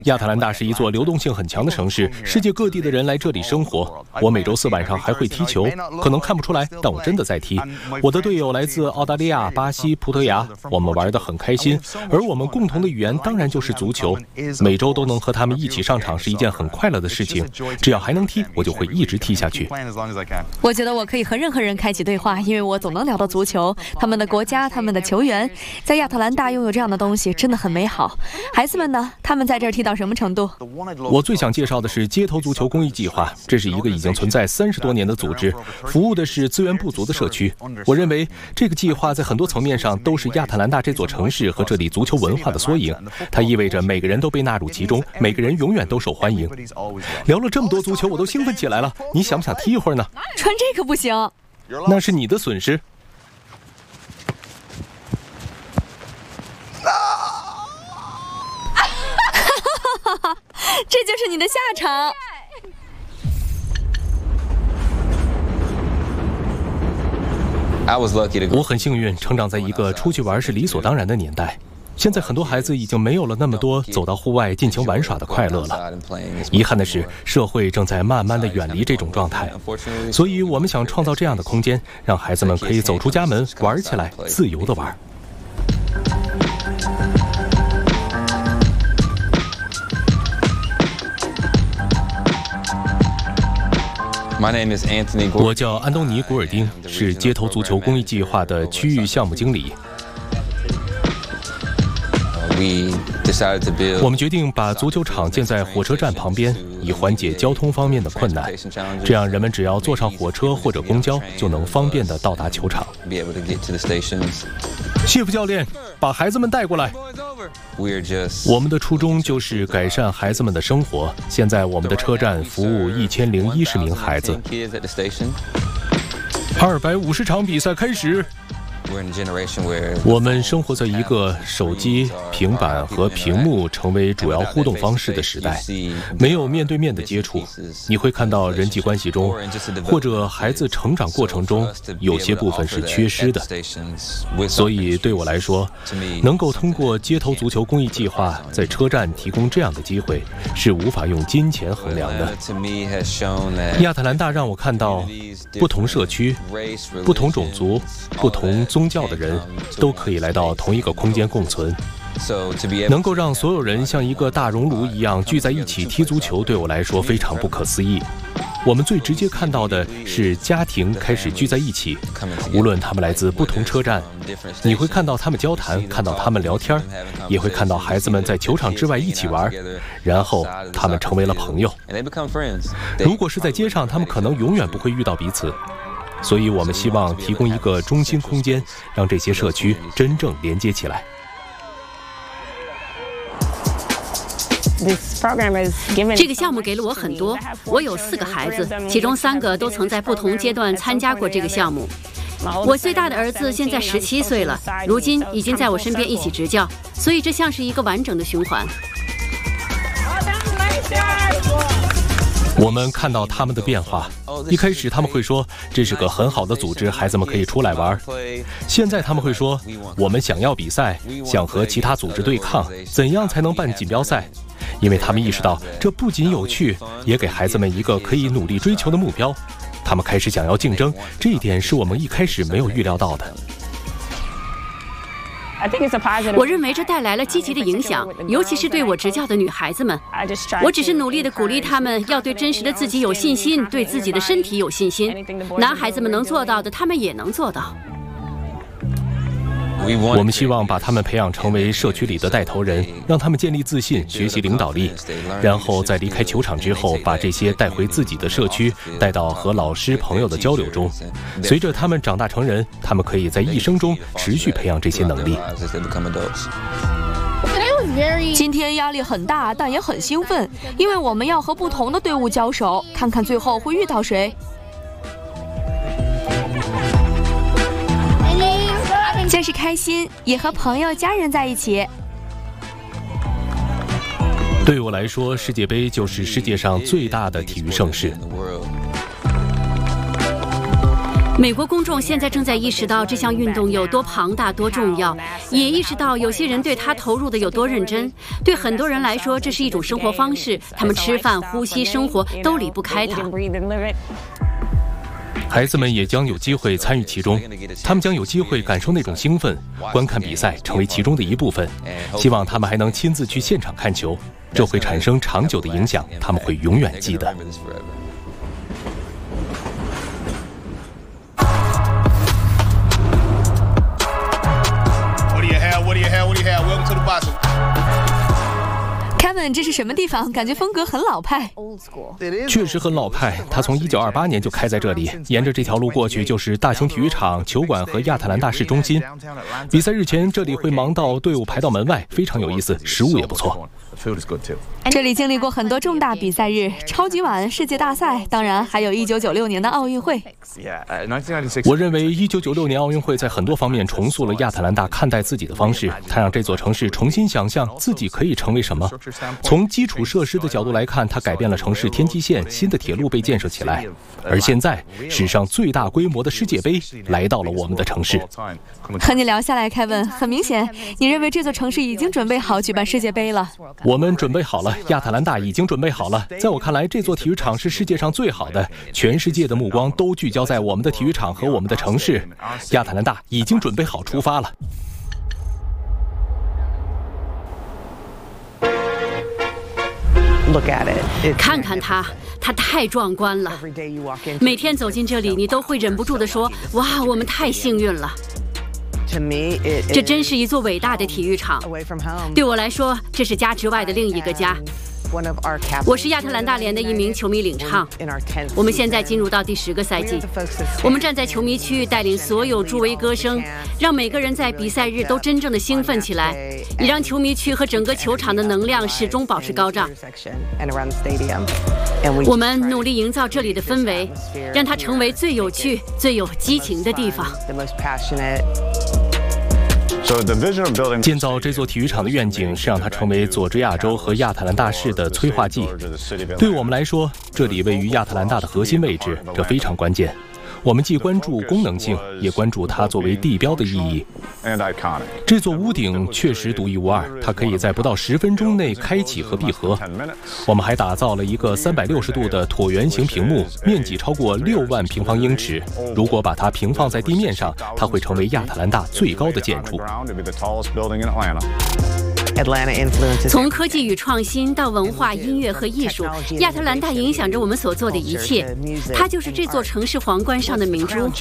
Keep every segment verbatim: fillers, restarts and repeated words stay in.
亚特兰大是一座流动性很强的城市，世界各地的人来这里生活。我每周四晚上还会踢球，可能看不出来，但我真的在踢。我的队友来自澳大利亚、巴西、葡萄牙，我们玩得很开心。而我们共同的语言当然就是足球，每周都能和他们一起上场是一件很快乐的事情。只要还能踢，我就会一直踢下去。 我觉得我可以和任何人开启对话，因为我总能聊到足球、他们的国家、他们的球员。在亚特兰大拥有这样的东西真的很美好。孩子们呢？他们在这儿踢到什么程度？ 我最想介绍的是街头足球公益计划，这是一个已经存在三十多年的组织，服务的是资源不足的社区。我认为这个计划在很多层面上都是亚特兰大这座城市和这里足球文化的缩影。它意味着每个人都被纳入其中，每个人永远都受欢迎。聊了这么多足球，我都兴奋起来了。你想不想踢一会儿呢？ 穿这个不行， 那是你的损失。 这就是你的下场。 我很幸运，成长在一个出去玩是理所当然的年代。现在很多孩子已经没有了那么多走到户外尽情玩耍的快乐了。遗憾的是，社会正在慢慢的远离这种状态，所以我们想创造这样的空间，让孩子们可以走出家门，玩起来，自由的玩。我叫安东尼·古尔丁，是街头足球公益计划的区域项目经理。我们决定把足球场建在火车站旁边，以缓解交通方面的困难。这样人们只要坐上火车或者公交，就能方便地到达球场。谢夫教练，把孩子们带过来。我们的初衷就是改善孩子们的生活。现在我们的车站服务一千零一十名孩子。二百五十场比赛开始。我们生活在一个手机、平板和屏幕成为主要互动方式的时代，没有面对面的接触。你会看到人际关系中，或者孩子成长过程中，有些部分是缺失的。所以对我来说，能够通过街头足球公益计划在车站提供这样的机会，是无法用金钱衡量的。亚特兰大让我看到，不同社区、不同种族、不同宗教的人都可以来到同一个空间共存，能够让所有人像一个大熔炉一样聚在一起踢足球，对我来说非常不可思议。我们最直接看到的是家庭开始聚在一起，无论他们来自不同车站，你会看到他们交谈，看到他们聊天，也会看到孩子们在球场之外一起玩，然后他们成为了朋友。如果是在街上，他们可能永远不会遇到彼此。所以我们希望提供一个中心空间，让这些社区真正连接起来。 这个项目给了我很多，我有四个孩子，其中三个都曾在不同阶段参加过这个项目。我最大的儿子现在十七岁了，如今已经在我身边一起执教，所以这像是一个完整的循环。 我们看到他们的变化，一开始他们会说这是个很好的组织，孩子们可以出来玩。现在他们会说我们想要比赛，想和其他组织对抗，怎样才能办锦标赛？因为他们意识到这不仅有趣，也给孩子们一个可以努力追求的目标。他们开始想要竞争，这一点是我们一开始没有预料到的。 我认为这带来了积极的影响，尤其是对我执教的女孩子们。我只是努力地鼓励她们要对真实的自己有信心，对自己的身体有信心。男孩子们能做到的，他们也能做到。 我们希望把他们培养成为社区里的带头人，让他们建立自信，学习领导力，然后在离开球场之后，把这些带回自己的社区，带到和老师朋友的交流中。随着他们长大成人，他们可以在一生中持续培养这些能力。 今天压力很大，但也很兴奋，因为我们要和不同的队伍交手，看看最后会遇到谁。真是开心，也和朋友家人在一起。 对我来说，世界杯就是世界上最大的体育盛事。 美国公众现在正在意识到这项运动有多庞大、多重要，也意识到有些人对它投入的有多认真。对很多人来说，这是一种生活方式，他们吃饭、呼吸、生活都离不开它。 孩子们也将有机会参与其中，他们将有机会感受那种兴奋，观看比赛，成为其中的一部分。希望他们还能亲自去现场看球，这会产生长久的影响，他们会永远记得。 Kevin， 这是什么地方？感觉风格很老派。 确实很老派。他从一九二八年就开在这里，沿着这条路过去就是大型体育场、球馆和亚特兰大市中心。比赛日前，这里会忙到队伍排到门外，非常有意思，食物也不错。 这里经历过很多重大比赛日，超级碗、世界大赛，当然还有一九九六年的奥运会。 我认为一九九六年奥运会在很多方面重塑了亚特兰大看待自己的方式，它让这座城市重新想象自己可以成为什么。从基础设施的角度来看，它改变了城市天际线，新的铁路被建设起来。而现在，史上最大规模的世界杯来到了我们的城市。 和你聊下来 ，Kevin， 很明显，你认为这座城市已经准备好举办世界杯了。 我们准备好了，亚特兰大已经准备好了。在我看来，这座体育场是世界上最好的，全世界的目光都聚焦在我们的体育场和我们的城市。亚特兰大已经准备好出发了。 看看它，它太壮观了。每天走进这里，你都会忍不住地说：“哇，我们太幸运了。”这真是一座伟大的体育场。对我来说，这是家之外的另一个家。我是亚特兰大联的一名球迷领唱。我们现在进入到第十个赛季，我们站在球迷区，带领所有助威歌声，让每个人在比赛日都真正的兴奋起来。你让球迷区和整个球场的能量始终保持高涨。我们努力营造这里的氛围，让它成为最有趣、最有激情的地方。 建造这座体育场的愿景是让它成为佐治亚州和亚特兰大市的催化剂。对我们来说，这里位于亚特兰大的核心位置，这非常关键。我们既关注功能性，也关注它作为地标的意义。这座屋顶确实独一无二，它可以在不到十分钟内开启和闭合。我们还打造了一个三百六十度的椭圆形屏幕，面积超过六万平方英尺。如果把它平放在地面上，它会成为亚特兰大最高的建筑。 从科技与创新到文化、音乐和艺术，亚特兰大影响着我们所做的一切。它就是这座城市皇冠上的明珠。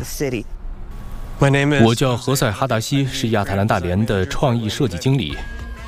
我叫何塞·哈达西，是亚特兰大联的创意设计经理。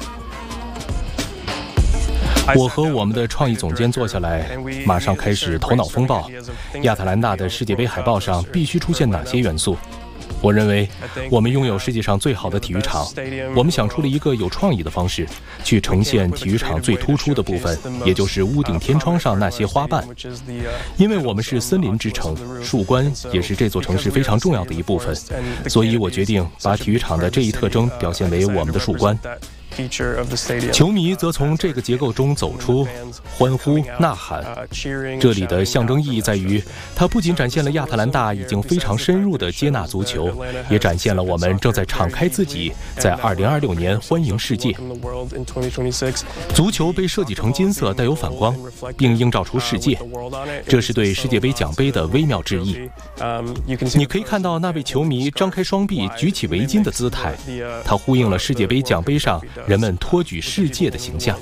我和我们的创意总监坐下来，马上开始头脑风暴。亚特兰大的世界杯海报上必须出现哪些元素？我认为我们拥有世界上最好的体育场。我们想出了一个有创意的方式，去呈现体育场最突出的部分，也就是屋顶天窗上那些花瓣。因为我们是森林之城，树冠也是这座城市非常重要的一部分，所以我决定把体育场的这一特征表现为我们的树冠。球迷则从这个结构中走出，欢呼呐喊。这里的象征意义在于，它不仅展现了亚特兰大已经非常深入地接纳足球，也展现了我们正在敞开自己，在二零二六年欢迎世界。足球被设计成金色，带有反光，并映照出世界，这是对世界杯奖杯的微妙致意。你可以看到那位球迷张开双臂，举起围巾的姿态，它呼应了世界杯奖杯上人们托举世界的形象。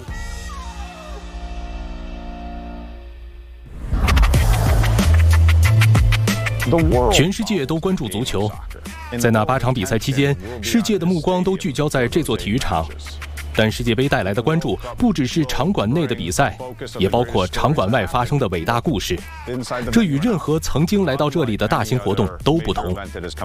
全世界都关注足球，在那八场比赛期间，世界的目光都聚焦在这座体育场。但世界杯带来的关注不只是场馆内的比赛，也包括场馆外发生的伟大故事。这与任何曾经来到这里的大型活动都不同。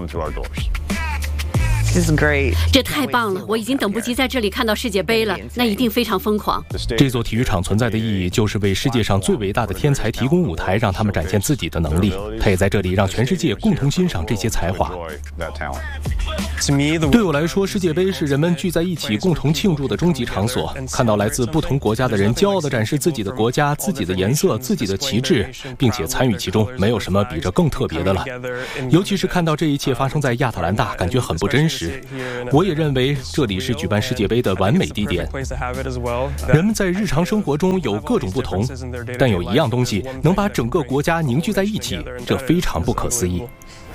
这太棒了！我已经等不及在这里看到世界杯了，那一定非常疯狂。 这座体育场存在的意义就是为世界上最伟大的天才提供舞台，让他们展现自己的能力。它也在这里让全世界共同欣赏这些才华。 对我来说，世界杯是人们聚在一起共同庆祝的终极场所。看到来自不同国家的人骄傲地展示自己的国家、自己的颜色、自己的旗帜，并且参与其中，没有什么比这更特别的了。尤其是看到这一切发生在亚特兰大，感觉很不真实。我也认为这里是举办世界杯的完美地点。人们在日常生活中有各种不同，但有一样东西能把整个国家凝聚在一起，这非常不可思议。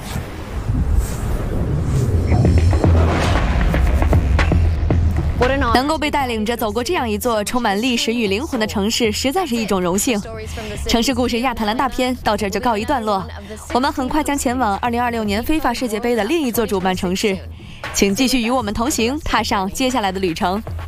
能够被带领着走过这样一座充满历史与灵魂的城市，实在是一种荣幸。城市故事亚特兰大篇到这儿就告一段落，我们很快将前往二零二六年非法世界杯的另一座主办城市，请继续与我们同行，踏上接下来的旅程。